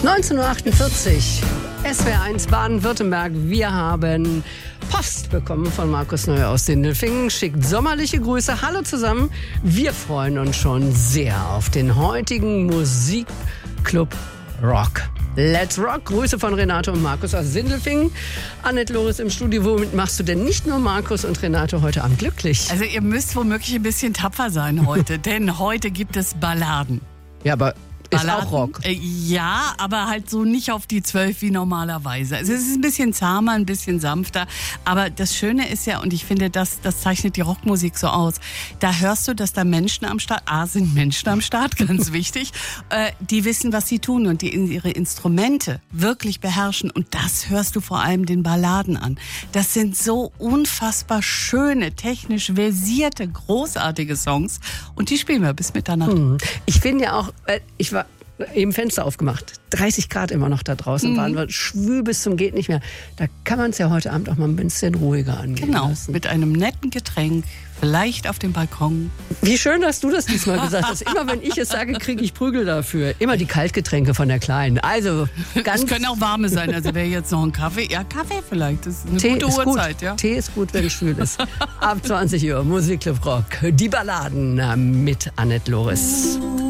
19:48 Uhr, SWR1 Baden-Württemberg. Wir haben Post bekommen von Markus Neu aus Sindelfingen. Schickt sommerliche Grüße. Hallo zusammen. Wir freuen uns schon sehr auf den heutigen Musikclub Rock. Let's Rock. Grüße von Renate und Markus aus Sindelfingen. Annette Loris im Studio. Womit machst du denn nicht nur Markus und Renate heute Abend glücklich? Also ihr müsst womöglich ein bisschen tapfer sein heute, denn heute gibt es Balladen. Ja, aber ist Balladen, auch Rock. Ja, aber halt so nicht auf die 12 wie normalerweise. Also es ist ein bisschen zahmer, ein bisschen sanfter. Aber das Schöne ist ja, und ich finde, das zeichnet die Rockmusik so aus, da hörst du, dass da Menschen am Start, sind Menschen am Start, ganz wichtig, die wissen, was sie tun und die ihre Instrumente wirklich beherrschen. Und das hörst du vor allem den Balladen an. Das sind so unfassbar schöne, technisch versierte, großartige Songs. Und die spielen wir bis Mitternacht. Ich finde ja auch, ich war eben Fenster aufgemacht. 30 Grad immer noch da draußen waren wir schwül bis zum geht nicht mehr. Da kann man es ja heute Abend auch mal ein bisschen ruhiger angehen lassen. Mit einem netten Getränk, vielleicht auf dem Balkon. Wie schön, dass du das diesmal gesagt hast. Immer wenn ich es sage, kriege ich Prügel dafür. Immer die Kaltgetränke von der Kleinen. Also ganz. Es können auch warme sein. Also wäre jetzt noch ein Kaffee. Ja, Kaffee vielleicht. Das ist eine Tee gute ist Uhrzeit. Gut. Ja. Tee ist gut, wenn es schwül ist. Ab 20 Uhr Musikclub Rock. Die Balladen mit Annette Loris.